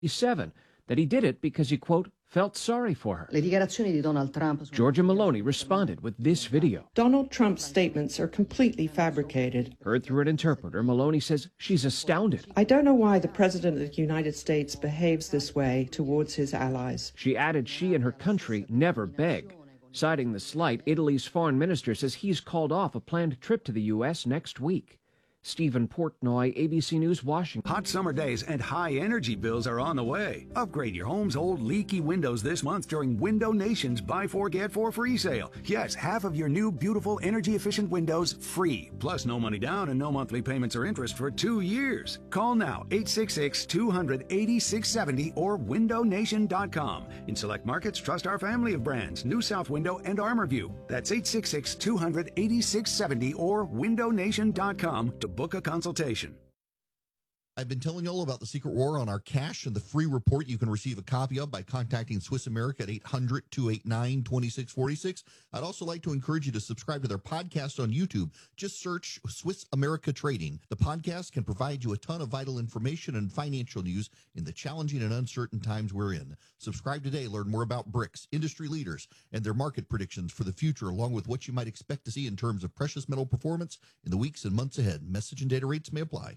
1977 that he did it because he, quote, felt sorry for her. Le dichiarazioni di Donald Trump. Giorgia Maloney responded with this video. Donald Trump's statements are completely fabricated. Heard through an interpreter, Maloney says she's astounded. I don't know why the President of the United States behaves this way towards his allies. She added she and her country never beg. Citing the slight, Italy's foreign minister says he's called off a planned trip to the U.S. next week. Stephen Portnoy, ABC News, Washington. Hot summer days and high energy bills are on the way. Upgrade your home's old leaky windows this month during Window Nation's Buy 4 Get 4 free sale. Yes, half of your new beautiful energy efficient windows free. Plus no money down and no monthly payments or interest for 2 years. Call now 866-200-8670 or windownation.com. In select markets, trust our family of brands, New South Window and ArmorView. That's 866-200-8670 or windownation.com to book a consultation. I've been telling you all about the Secret War on our cash and the free report you can receive a copy of by contacting Swiss America at 800-289-2646. I'd also like to encourage you to subscribe to their podcast on YouTube. Just search Swiss America Trading. The podcast can provide you a ton of vital information and financial news in the challenging and uncertain times we're in. Subscribe today. Learn more about BRICS, industry leaders, and their market predictions for the future, along with what you might expect to see in terms of precious metal performance in the weeks and months ahead. Message and data rates may apply.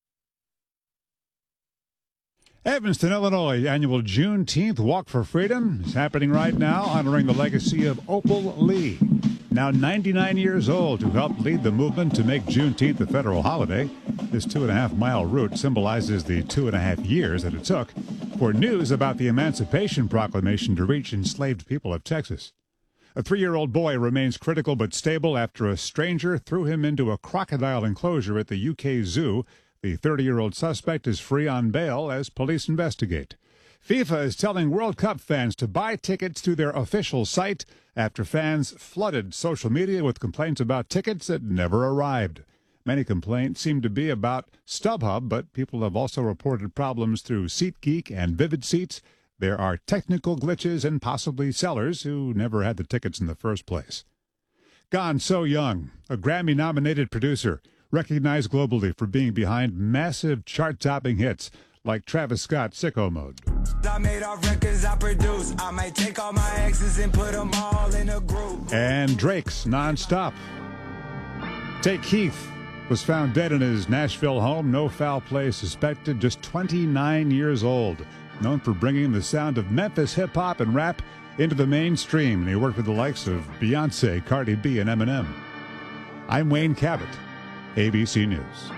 Evanston, Illinois, annual Juneteenth Walk for Freedom is happening right now, honoring the legacy of Opal Lee, now 99 years old, who helped lead the movement to make Juneteenth a federal holiday. This 2.5-mile route symbolizes the 2.5 years that it took for news about the Emancipation Proclamation to reach enslaved people of Texas. A 3-year-old boy remains critical but stable after a stranger threw him into a crocodile enclosure at the UK Zoo. The 30-year-old suspect is free on bail as police investigate. FIFA is telling World Cup fans to buy tickets through their official site after fans flooded social media with complaints about tickets that never arrived. Many complaints seem to be about StubHub, but people have also reported problems through SeatGeek and Vivid Seats. There are technical glitches and possibly sellers who never had the tickets in the first place. Gone So Young, a Grammy-nominated producer, recognized globally for being behind massive chart-topping hits like Travis Scott's Sicko Mode. I made all records I produce. I might take all my exes and put them all in a group. And Drake's Non-Stop. Take Keith was found dead in his Nashville home. No foul play suspected, just 29 years old. Known for bringing the sound of Memphis hip-hop and rap into the mainstream, and he worked with the likes of Beyonce, Cardi B, and Eminem. I'm Wayne Cabot, ABC News.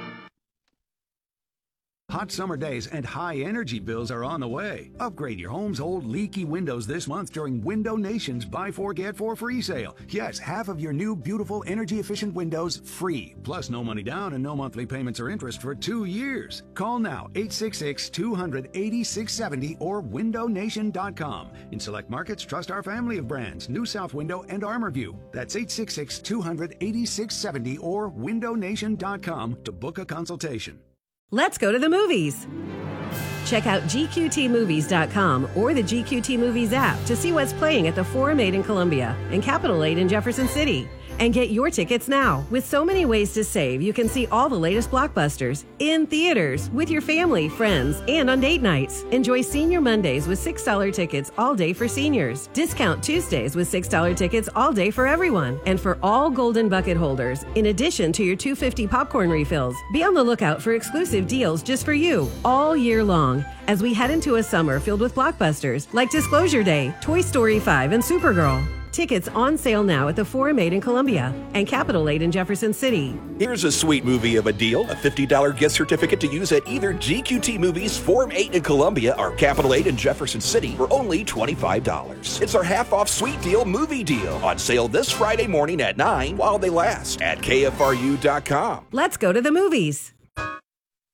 Hot summer days and high energy bills are on the way. Upgrade your home's old leaky windows this month during Window Nation's Buy 4 Get 4 free sale. Yes, half of your new beautiful energy efficient windows free. Plus no money down and no monthly payments or interest for 2 years. Call now 866-200-8670 or windownation.com. In select markets, trust our family of brands, New South Window and ArmorView. That's 866-200-8670 or windownation.com to book a consultation. Let's go to the movies. Check out GQTmovies.com or the GQT Movies app to see what's playing at the Forum 8 in Columbia and Capitol 8 in Jefferson City. And get your tickets now. With so many ways to save, you can see all the latest blockbusters in theaters with your family, friends, and on date nights. Enjoy Senior Mondays with $6 tickets all day for seniors. Discount Tuesdays with $6 tickets all day for everyone. And for all Golden Bucket holders, in addition to your $2.50 popcorn refills, be on the lookout for exclusive deals just for you all year long as we head into a summer filled with blockbusters like Disclosure Day, Toy Story 5, and Supergirl. Tickets on sale now at the Forum 8 in Columbia and Capitol 8 in Jefferson City. Here's a sweet movie of a deal. A $50 gift certificate to use at either GQT Movies, Forum 8 in Columbia, or Capitol 8 in Jefferson City for only $25. It's our half-off sweet deal movie deal on sale this Friday morning at 9 while they last at KFRU.com. Let's go to the movies.